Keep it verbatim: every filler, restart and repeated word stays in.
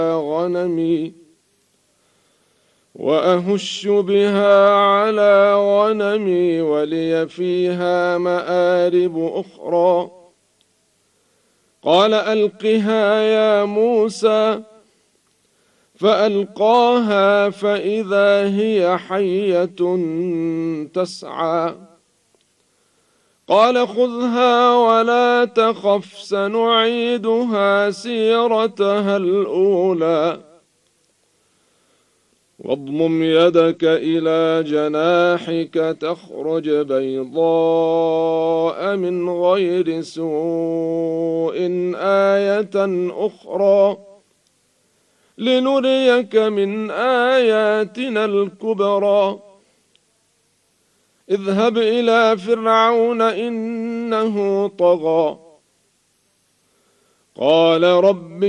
غنمي وأهش بها على غنمي ولي فيها مآرب أخرى. قال ألقها يا موسى، فألقاها فإذا هي حية تسعى. قال خذها ولا تخف سنعيدها سيرتها الأولى واضمم يدك إلى جناحك تخرج بيضاء من غير سوء آية أخرى لنريك من آياتنا الكبرى. اذهب إلى فرعون إنه طغى. قال رب